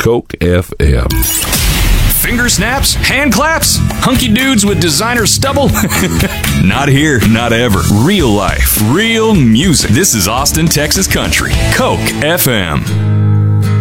Coke FM. Finger snaps? Hand claps? Hunky dudes with designer stubble? Not here, not ever. Real life, real music. This is Austin, Texas country. Coke FM.